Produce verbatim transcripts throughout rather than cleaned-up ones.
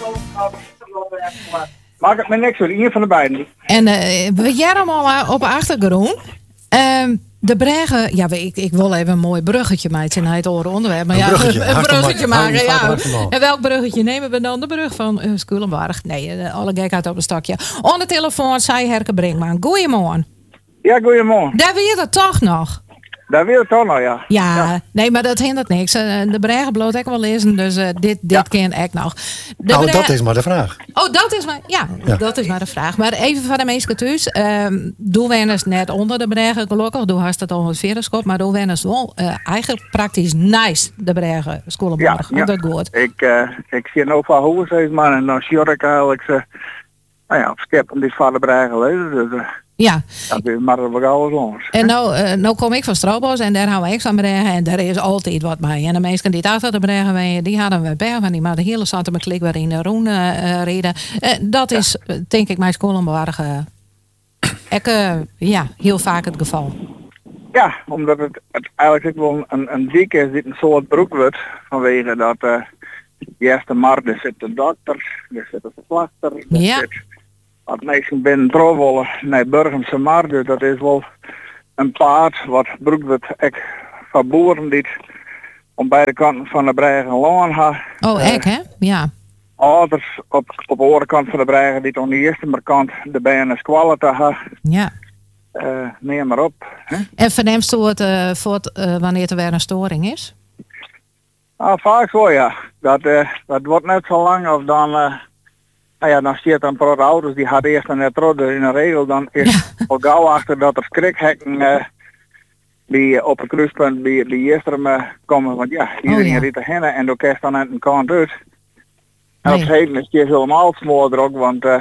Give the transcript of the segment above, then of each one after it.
Maakt het me niks hoor, één van de beiden. En uh, we jaren al op achtergrond. Uh, de Bregen, ja, ik, ik wil even een mooi bruggetje maken in het oren onderwerp. Maar een ja, bruggetje, een bruggetje maken. Ja. Ja. En welk bruggetje nemen we dan? De brug van uh, Schulenburg. Nee, uh, alle gekheid op een stokje. On de telefoon zei Herke Brinkman. Goeiemorgen. Ja, goeiemorgen. Daar weer het toch nog. Daar wil het toch nog, ja. Ja, ja. Nee, maar dat hindert niks. Uh, de Bregen bloot ik wel lezen, dus uh, dit, dit ja. ken ik nog. De nou, Bregen... dat is maar de vraag. Oh, dat is maar, ja, ja. dat is maar de vraag. Maar even van de mensen thuis. Um, doe wennis net onder de Bregen, gelukkig. Doe hast het al het verenschap, maar doe wennis wel uh, eigenlijk praktisch nice de Bregen Schulenburg. Ja, ja. Dat goed. Ik, uh, ik zie nog van hoe steeds maar en dan zie ik eigenlijk ze, nou ja, op skep om dit van de Bregen lezen. Dus, uh, ja. Dat is maar dat we alles ons. En nou, uh, nou kom ik van Stroobos en daar houden we van Bregen en daar is altijd wat bij. En de mensen die achter de Bregen waren, die hadden we bij van die maar de hele zat met klik waarin de Roen uh, reden. Uh, dat ja. is uh, denk ik mijn Schulenburg uh, ik, uh, ja, heel vaak het geval. Ja, omdat het, het eigenlijk wel een, een dik is dit een soort broek wordt vanwege dat uh, de eerste markt er zit de dokter, er zit een verplaster, er ja. zit wat mensen binnen Trowollen, nee, Burgense Markt, dus dat is wel een paard wat broek wordt ik van boeren die om beide kanten van de Bregen loon ha. Oh, ik uh, hè? Ja. Ouders op, op de andere kant van de Bregen die aan de eerste kant de benen squallen te ha. Ja. Uh, neem maar op. Hè? En verneemst u het uh, voor het, uh, wanneer er weer een storing is? Ah, vaak zo ja. Dat, uh, dat wordt net zo lang of dan... Uh, Nou ja, dan zit een paar auto's die hadden eerst net rodden in een regel. Dan is ja. al gauw achter dat er skrikhekken uh, die op het kruispunt bij de Jestrum uh, komen. Want ja, iedereen oh, ja. riet erheen en dan krijgt dan uit een kant uit. En nee. op een gegeven moment is het helemaal smoorder ook, want uh,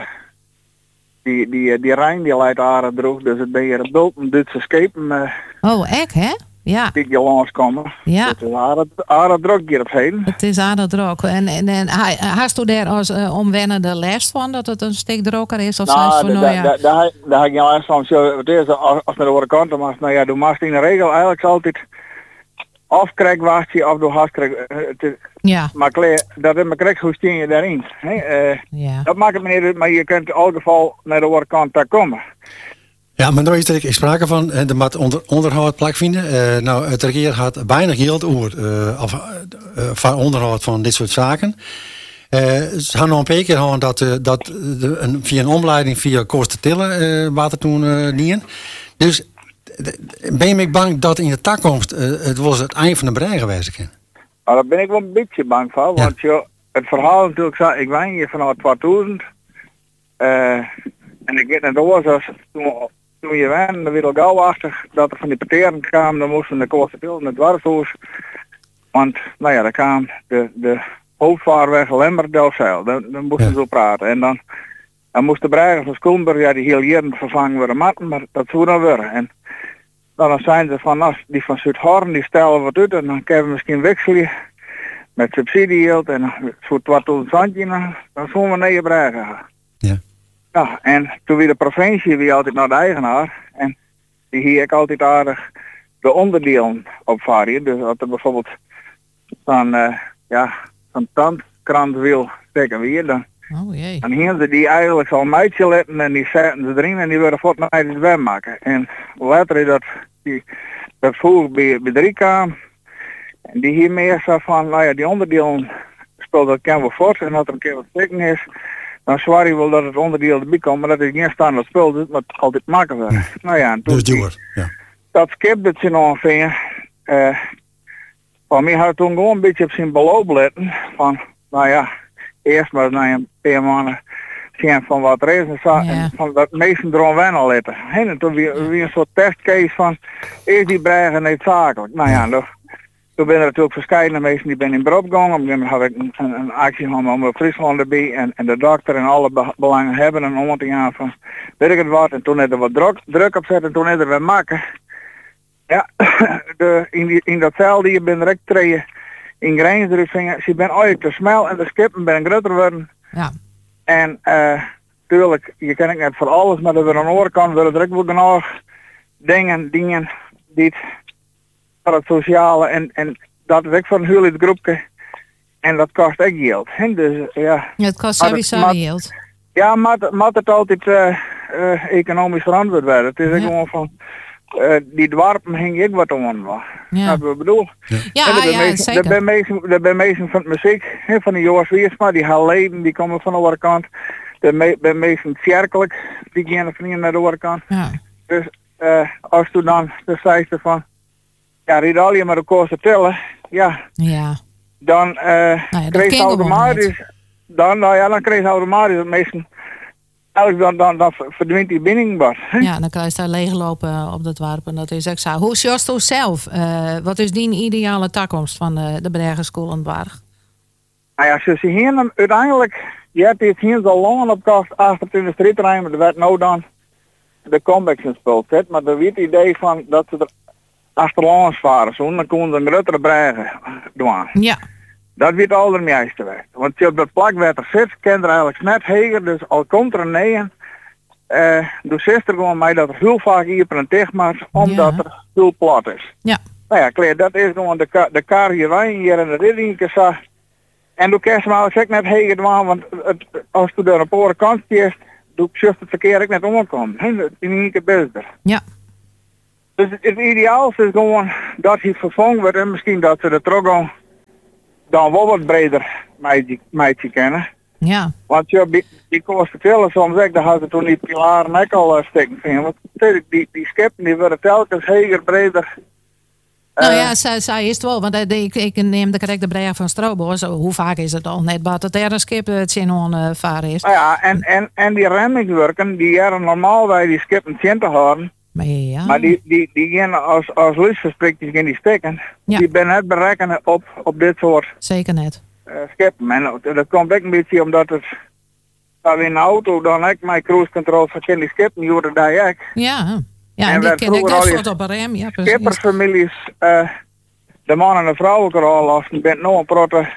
die, die, die Rijn die leidt aardig droeg. Dus het ben hier een bult een Duitse schepen. Uh, oh, echt hè? Ja. Die je langskomen. Ja. Het is aardig druk hier op heen. Het is aardig druk. En, en, en hast u daar als uh, omwennende les van dat het een stuk drukker is? Of nou, van, nou ja. Daar da, da, heb ik geen les van. Zo, het is, als, als naar de andere kant mag, nou ja, doe mag in de regel eigenlijk altijd of krijg wacht je of doe hast krijg. Uh, ja. Maar kleer, dat is maar krijg hoe steen je daarin. He? Uh, ja. Dat maakt het me niet, maar je kunt in elk geval naar de andere kant daar komen. Ja, maar er is er sprake van, de mat onder, onderhoud plakvinden. Uh, nou, het regeer gaat bijna geld over uh, of, uh, van onderhoud van dit soort zaken. Uh, ze gaan nog een paar keer houden dat, uh, dat de, een, via een omleiding via Kosten Tillen uh, water toen uh, niet. Dus ben je bang dat in de toekomst uh, het was het eind van de Bregen wijzen kan? Nou, daar ben ik wel een beetje bang van, ja. Want joh, het verhaal natuurlijk, zo, ik wijn hier vanaf tweeduizend. Uh, en ik weet net door, zoals toen, toen je wijn, dan weer al gauw achter dat er van die parteren kwamen, dan moesten de Kosten Tillen naar het dwarshoes. Want, nou ja, dan kwam de, de hoofdvaarweg Lemmer-Delfzijl, dan, dan moesten ze ja. zo praten. En dan, dan moest de Bregen van Schulenburg, ja, die heel jaren vervangen worden matten, maar dat zou dan worden. En dan zijn ze van, als die van Zuid-Horn, die stellen wat uit en dan kunnen we misschien wisselen met subsidiegeld en voor tweeduizend zandje, dan zullen we naar je Bregen gaan. Ja. Ja, en toen weer de provincie, wie altijd naar de eigenaar, en die hier ik altijd aardig de onderdelen opvaren. Dus dat er bijvoorbeeld van, uh, ja, van tandkrant wil steken weer, dan Oh jee. En hier ze die eigenlijk al meidje letten en die zetten ze erin en die willen voort naar het zwem maken. En later is dat, die, dat vroeg bij, bij drie kwam. En die hier meer zo van, nou ja, die onderdelen speelt dat kan wel voort en dat er een keer wat steken is. Dan zwaar je wel dat het onderdeel erbij komt, maar dat is geen standaard spul, dus dat altijd maken we. Ja. Nou ja, en toen dus duur, ja. Dat skip dat ze ongeveer. Uh, van mij had toen gewoon een beetje op zijn beloop letten. Van, nou ja, eerst maar na een paar maanden zien van wat er is. En, ja. en van dat meesten erom wennen letten. En toen weer, weer een soort testcase van, is die Bregen noodzakelijk? Nou ja, ja. Toen ben er natuurlijk verschillende mensen die ben in beroep gegaan. Op een gegeven moment had ik een, een, een actie van om Friesland erbij en, en de dokter en alle be belangen hebben en om te gaan van weet ik het wat. En toen is er wat druk, druk op zetten en toen is er weer maken. Ja, de, in, die, in dat zeil die je bent direct treden in Grijnsdruk, ze ben ooit te smel en de skippen ben groter worden. Ja. En uh, tuurlijk, je kan ik net voor alles, maar dat we aan de andere kant willen direct wel genoeg dingen, dingen die het, voor het sociale en, en dat is ook voor een huwelijk groepje. en dat kost ook geld. Hè? Dus, ja. Ja, het kost Maar sowieso het- maar- geld. Ja, maar het- maar het altijd uh, uh, economisch verantwoord werden. Het is ook Ja. gewoon van, uh, die dwarpen hing ik wat om. Ja, Dat ik bedoel. ja, En er ben ja mensen- zeker. Er zijn mensen, er zijn mensen van de muziek, hè, van de Joris Wiersma, die gaan leden, die komen van de andere kant. Er zijn mensen kerkelijk, die gaan van naar de andere kant. Ja. Dus uh, als toen dan de zijste van, ja, rijd al je maar de kosten tellen, ja, Ja. dan uh, Nou ja, dat kreeg je kan gewoon automatisch, dan, nou ja, dan kreeg je automatisch het meesten, eigenlijk dan, dan, dan verdwijnt die binding wat. hè. Ja, dan krijg je daar leeglopen op dat warpen. Dat is ook zo. Hoe zoals je zelf? Uh, wat is die ideale toekomst van uh, de Bergenschool in Barg? Nou ja, ze zien hier uiteindelijk, je hebt dit hier zo lang op kast achter in de strijdterrein, maar er werd nou dan de comebacks in spel zet, maar er werd het idee van dat ze er achterlangs varen, zo, dan konden ze een grotere bregen doen. Ja. Dat werd al de meeste weg. Want je op dat plak werd er zit, kent er eigenlijk net heger, dus al komt er een negen, uh, doe zuster gewoon mij dat er heel vaak hier op een dicht maakt, omdat Ja. er heel plat is. Ja. Nou ja, Claire, dat is gewoon de, ka de kar hierheen, hier in de riddingke zag. En doe kerst maar ook net heger doen, want het, als je er op een kant is, doe ik juist het verkeer ook net omkomen. In één keer beter. Ja. Dus het, het ideaalste is gewoon dat hij vervangen wordt en misschien dat ze de trogon dan wel wat breder meidje, meidje kennen. Ja. Want ja, die, die kost vertellen soms ook, dan had ze toen die pilaren ook al uh, steken vinden. Want natuurlijk, die, die schepen die worden telkens heger, breder. Nou Uh, ja, zij, zij is het wel. Want uh, ik, ik neem de correcte breg van Strobo. Zo, hoe vaak is het al net dat het er een schip het zin on uh, varen is. Nou ja, en, en, en die remmingswerken, die jaren normaal bij die schepen tien te houden. Maar ja. Maar die, die, die gaan als, als lusverspreekjes gaan die steken. Ja. Die ben net berekenen op, op dit soort Zeker net. uh, schepen. En dat komt ook een beetje omdat het, dat we in de auto dan ook mijn cruise control van die schepen, die worden daar ook. Ja. Ja, En en die werd ken ik vroeger net al je soort op een rem. Ja, precies. Schippersfamilies, uh, de man en de vrouw al lasten, bent nog een protte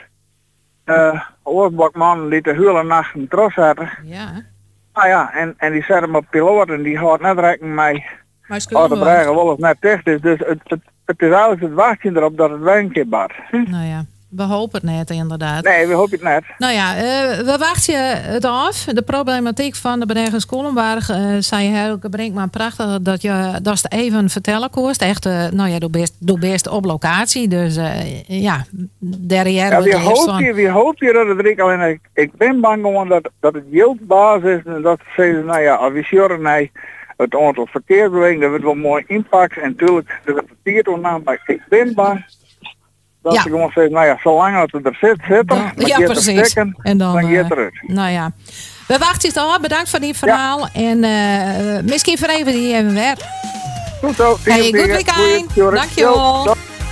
uh, oorbakman die de hele nacht een tros hadden. Ja. Nou ja, en, en die zetten hem op piloot en die houdt net rekening mee. Maar Oh, de bregen wel of net dicht is. Dus het, het, het is eigenlijk het wachtje erop dat het wel een keer bad. Nou ja, we hopen het net inderdaad. Nee, we hopen het net. Nou ja, uh, we wachten het af. De problematiek van de Bergens Kolenberg, uh, zei Helke Brinkman prachtig dat je dat het even vertellen kost. Echt, uh, nou ja, doe best, doe best op locatie. Dus uh, ja, derrière Ja, wie het hoopt van... je, wie hoopt je dat het er alleen ik, ik ben bang gewoon dat, dat het jildbaas is en dat ze zeggen, nou ja, als we sure nee, het aantal verkeersbewegingen, dat wordt wel mooi impact en natuurlijk er wordt verkeerd ontnaam, maar ik ben bang dat Ja. ze gewoon zeggen, nou ja, zolang het er zit, zit er, Dan- maar ja, je het er precies. stikken, En dan, dan eh, je het eruit. Nou ja, we wachten het af. Bedankt voor die verhaal. En uh, misschien voor even die even weer. Goed zo. Hey, goed weekend. Dankjewel. Jo,